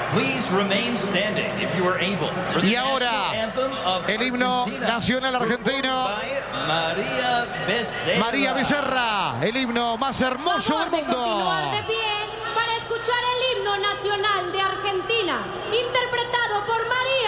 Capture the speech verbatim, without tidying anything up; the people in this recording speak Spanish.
Y ahora, el himno nacional argentino. María Becerra. María Becerra, el himno más hermoso del mundo. Continuar de pie para escuchar el himno nacional de Argentina, interpretado por María